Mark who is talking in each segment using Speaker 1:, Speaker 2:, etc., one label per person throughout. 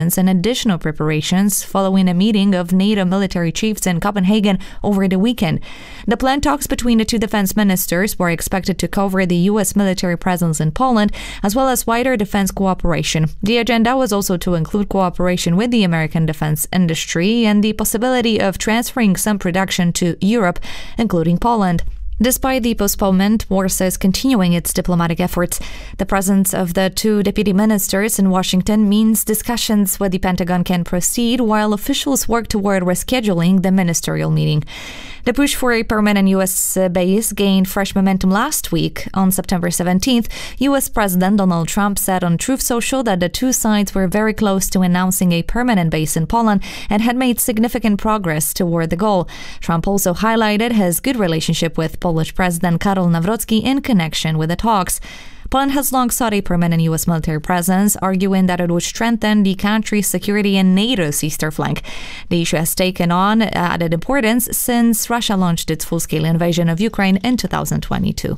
Speaker 1: and additional preparations following a meeting of NATO military chiefs in Copenhagen over the weekend. The planned talks between the two defense ministers were expected to cover the U.S. military presence in Poland, as well as wider defense cooperation. The agenda was also to include cooperation with the American defense industry and the possibility of transferring some production to Europe, including Poland. Despite the postponement, Warsaw is continuing its diplomatic efforts. The presence of the two deputy ministers in Washington means discussions with the Pentagon can proceed while officials work toward rescheduling the ministerial meeting. The push for a permanent U.S. base gained fresh momentum last week. On September 17th, U.S. President Donald Trump said on Truth Social that the two sides were very close to announcing a permanent base in Poland and had made significant progress toward the goal. Trump also highlighted his good relationship with Polish President Karol Nawrocki in connection with the talks. Poland has long sought a permanent U.S. military presence, arguing that it would strengthen the country's security in NATO's eastern flank. The issue has taken on added importance since Russia launched its full-scale invasion of Ukraine in 2022.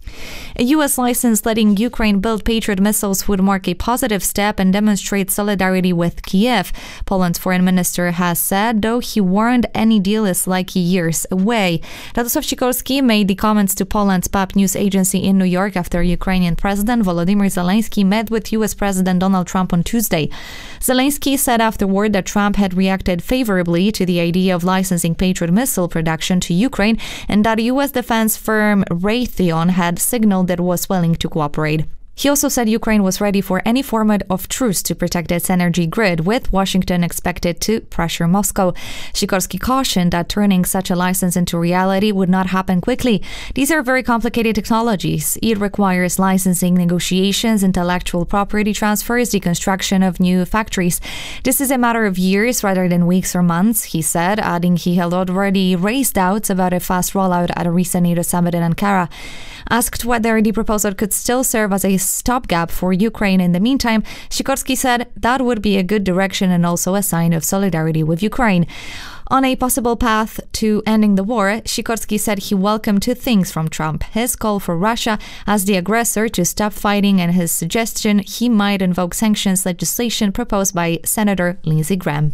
Speaker 1: A U.S. license letting Ukraine build Patriot missiles would mark a positive step and demonstrate solidarity with Kiev, Poland's foreign minister has said, though he warned any deal is likely years away. Radosław Sikorski made the comments to Poland's PAP news agency in New York after Ukrainian President Volodymyr Zelensky met with U.S. President Donald Trump on Tuesday. Zelensky said afterward that Trump had reacted favorably to the idea of licensing Patriot missile production to Ukraine and that U.S. defense firm Raytheon had signaled that it was willing to cooperate. He also said Ukraine was ready for any format of truce to protect its energy grid, with Washington expected to pressure Moscow. Sikorski cautioned that turning such a license into reality would not happen quickly. These are very complicated technologies. It requires licensing negotiations, intellectual property transfers, the construction of new factories. This is a matter of years rather than weeks or months, he said, adding he had already raised doubts about a fast rollout at a recent NATO summit in Ankara. Asked whether the proposal could still serve as a stopgap for Ukraine in the meantime, Sikorski said that would be a good direction and also a sign of solidarity with Ukraine. On a possible path to ending the war, Sikorski said he welcomed two things from Trump: his call for Russia as the aggressor to stop fighting and his suggestion he might invoke sanctions legislation proposed by Senator Lindsey Graham.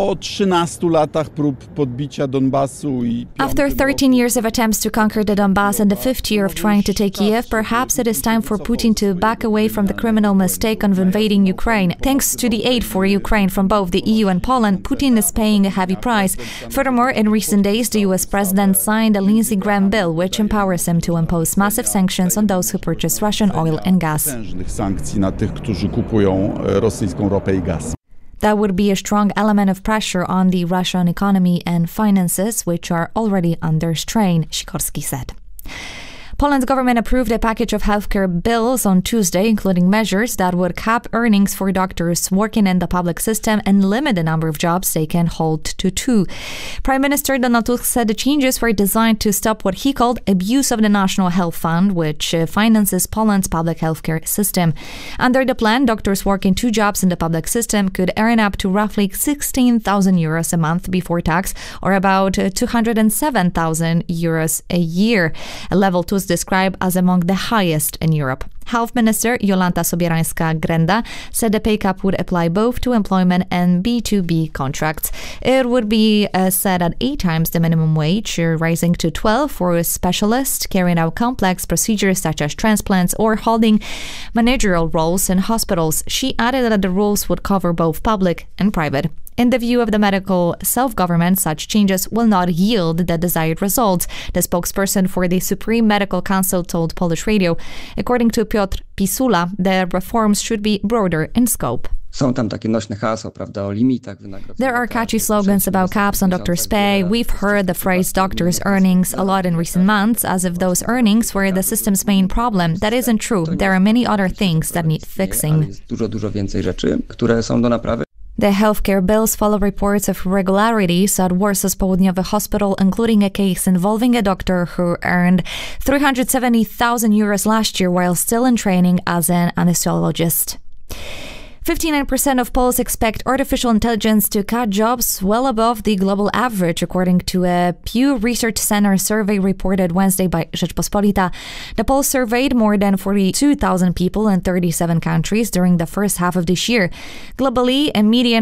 Speaker 1: After 13 years of attempts to conquer the Donbass and the 5th year of trying to take Kiev, perhaps it is time for Putin to back away from the criminal mistake of invading Ukraine. Thanks to the aid for Ukraine from both the EU and Poland, Putin is paying a heavy price. Furthermore, in recent days, the US president signed a Lindsey Graham bill which empowers him to impose massive sanctions on those who purchase Russian oil and gas. That would be a strong element of pressure on the Russian economy and finances, which are already under strain, Sikorski said. Poland's government approved a package of healthcare bills on Tuesday, including measures that would cap earnings for doctors working in the public system and limit the number of jobs they can hold to 2. Prime Minister Donald Tusk said the changes were designed to stop what he called abuse of the National Health Fund, which finances Poland's public healthcare system. Under the plan, doctors working 2 jobs in the public system could earn up to roughly 16,000 euros a month before tax, or about 207,000 euros a year, a level Tusk described as among the highest in Europe. Health Minister Jolanta Sobierańska-Grenda said the pay cap would apply both to employment and B2B contracts. It would be set at 8 times the minimum wage, rising to 12 for a specialist carrying out complex procedures such as transplants or holding managerial roles in hospitals. She added that the rules would cover both public and private. In the view of the medical self-government, such changes will not yield the desired results, the spokesperson for the Supreme Medical Council told Polish Radio. According to Piotr Pisula, the reforms should be broader in scope. There are catchy slogans about caps on doctors' pay. We've heard the phrase doctors' earnings a lot in recent months, as if those earnings were the system's main problem. That isn't true. There are many other things that need fixing. The healthcare bills follow reports of irregularities at Warsaw's Południowy Hospital, including a case involving a doctor who earned 370,000 euros last year while still in training as an anesthesiologist. 59% of Poles expect artificial intelligence to cut jobs, well above the global average, according to a Pew Research Center survey reported Wednesday by Rzeczpospolita. The poll surveyed more than 42,000 people in 37 countries during the first half of this year. Globally, a median